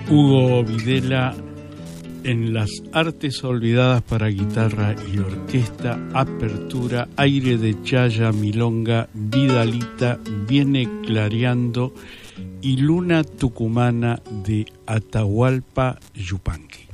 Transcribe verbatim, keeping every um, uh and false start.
Hugo Videla en las artes olvidadas para guitarra y orquesta, apertura, aire de chaya, milonga, Vidalita, viene clareando y luna tucumana de Atahualpa Yupanqui.